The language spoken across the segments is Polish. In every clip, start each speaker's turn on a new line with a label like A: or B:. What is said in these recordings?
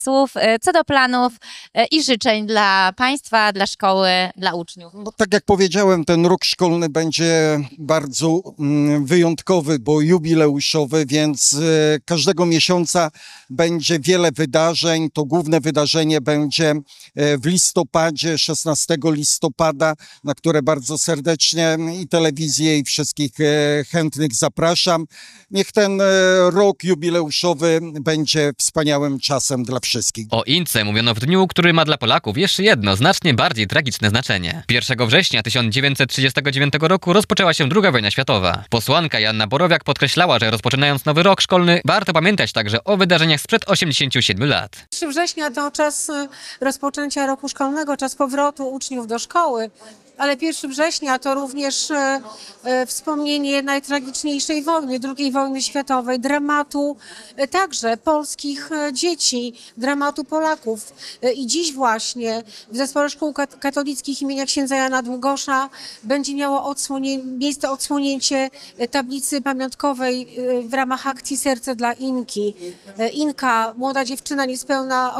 A: słów co do planów i życzeń dla państwa, dla szkoły, dla uczniów.
B: No, tak jak powiedziałem, ten rok szkolny będzie bardzo wyjątkowy, bo jubileuszowy, więc każdego miesiąca będzie wiele wydarzeń. To główne wydarzenie będzie w listopadzie, 16 listopada, na które bardzo serdecznie i telewizję, i wszystkich chętnych zapraszam. Niech ten rok jubileuszowy będzie wspaniałym czasem dla wszystkich.
C: O Ince mówiono w dniu, który ma dla Polaków jeszcze jedno, znacznie bardziej tragiczne znaczenie. 1 września 1939 roku rozpoczęła się II wojna światowa. Posłanka Joanna Borowiak podkreślała, że rozpoczynając nowy rok szkolny, warto pamiętać także o wydarzeniach sprzed 87 lat.
D: 1 września to czas rozpoczęcia roku szkolnego, czas powrotu uczniów do szkoły. Ale 1 września to również wspomnienie najtragiczniejszej wojny, II wojny światowej, dramatu także polskich dzieci, dramatu Polaków. I dziś właśnie w Zespole Szkół Katolickich imienia księdza Jana Długosza będzie miało miejsce odsłonięcie tablicy pamiątkowej w ramach akcji Serce dla Inki. Inka, młoda dziewczyna, niespełna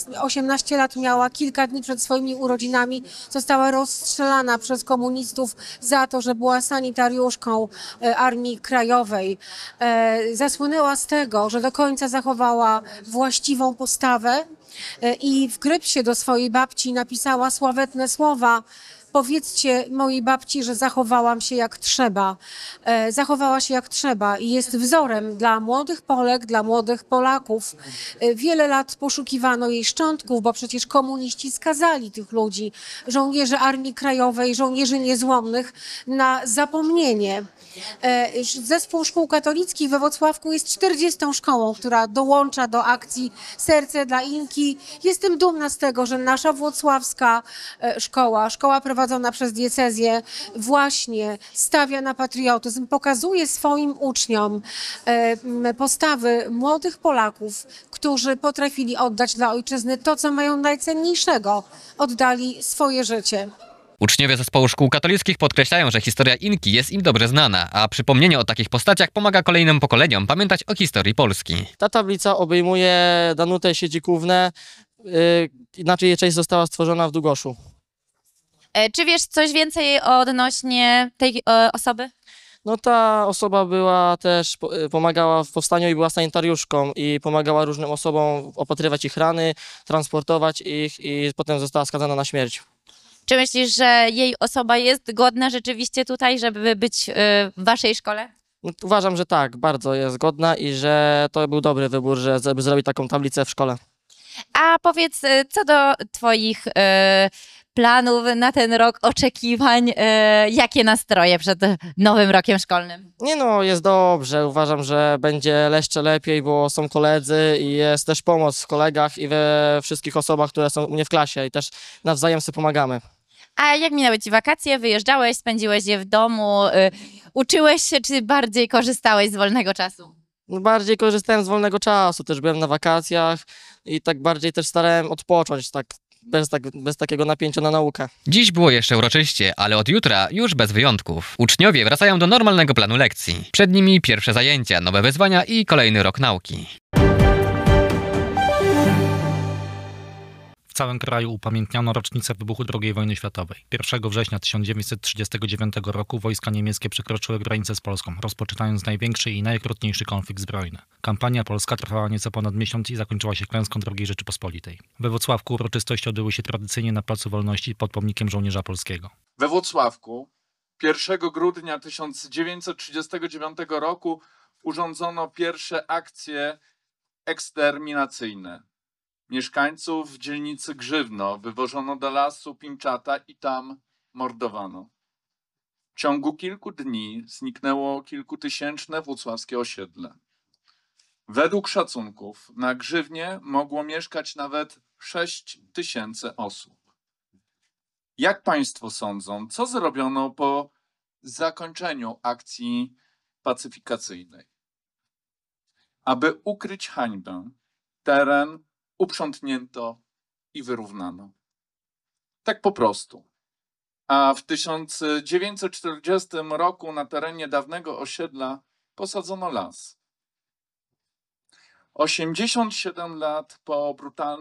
D: 18 lat miała, kilka dni przed swoimi urodzinami została rozstrzelana przez komunistów za to, że była sanitariuszką Armii Krajowej. Zasłynęła z tego, że do końca zachowała właściwą postawę i w krypsie do swojej babci napisała sławetne słowa: powiedzcie mojej babci, że zachowałam się jak trzeba. Zachowała się jak trzeba i jest wzorem dla młodych Polek, dla młodych Polaków. Wiele lat poszukiwano jej szczątków, bo przecież komuniści skazali tych ludzi, żołnierzy Armii Krajowej, żołnierzy niezłomnych, na zapomnienie. Zespół Szkół Katolickich we Włocławku jest 40. szkołą, która dołącza do akcji Serce dla Inki. Jestem dumna z tego, że nasza włocławska szkoła prowadzona przez diecezję właśnie stawia na patriotyzm, pokazuje swoim uczniom postawy młodych Polaków, którzy potrafili oddać dla ojczyzny to, co mają najcenniejszego. Oddali swoje życie.
C: Uczniowie Zespołu Szkół Katolickich podkreślają, że historia Inki jest im dobrze znana, a przypomnienie o takich postaciach pomaga kolejnym pokoleniom pamiętać o historii Polski.
E: Ta tablica obejmuje Danutę Siedzikównę, inaczej jej część została stworzona w Długoszu.
A: Czy wiesz coś więcej odnośnie tej osoby?
E: No ta osoba była też, pomagała w powstaniu i była sanitariuszką i pomagała różnym osobom opatrywać ich rany, transportować ich i potem została skazana na śmierć.
A: Czy myślisz, że jej osoba jest godna rzeczywiście tutaj, żeby być w waszej szkole?
E: No, uważam, że tak, bardzo jest godna i że to był dobry wybór, żeby zrobić taką tablicę w szkole.
A: A powiedz, co do twoich planów na ten rok, oczekiwań, jakie nastroje przed nowym rokiem szkolnym?
E: Nie no, jest dobrze. Uważam, że będzie jeszcze lepiej, bo są koledzy i jest też pomoc w kolegach i we wszystkich osobach, które są u mnie w klasie i też nawzajem sobie pomagamy.
A: A jak minęły ci wakacje? Wyjeżdżałeś, spędziłeś je w domu, uczyłeś się, czy bardziej korzystałeś z wolnego czasu?
E: No, bardziej korzystałem z wolnego czasu, też byłem na wakacjach i tak bardziej też starałem odpocząć, bez takiego napięcia na naukę.
C: Dziś było jeszcze uroczyście, ale od jutra już bez wyjątków. Uczniowie wracają do normalnego planu lekcji. Przed nimi pierwsze zajęcia, nowe wyzwania i kolejny rok nauki.
F: W całym kraju upamiętniono rocznicę wybuchu II wojny światowej. 1 września 1939 roku wojska niemieckie przekroczyły granicę z Polską, rozpoczynając największy i najokrutniejszy konflikt zbrojny. Kampania polska trwała nieco ponad miesiąc i zakończyła się klęską II Rzeczypospolitej. We Włocławku uroczystości odbyły się tradycyjnie na Placu Wolności pod pomnikiem żołnierza polskiego.
G: We Włocławku 1 grudnia 1939 roku urządzono pierwsze akcje eksterminacyjne. Mieszkańców dzielnicy Grzywno wywożono do lasu Pińczata i tam mordowano. W ciągu kilku dni zniknęło kilkutysięczne włocławskie osiedle. Według szacunków na Grzywnie mogło mieszkać nawet 6 000 osób. Jak państwo sądzą, co zrobiono po zakończeniu akcji pacyfikacyjnej? Aby ukryć hańbę, teren uprzątnięto i wyrównano. Tak po prostu. A w 1940 roku na terenie dawnego osiedla posadzono las. 87 lat po brutalnym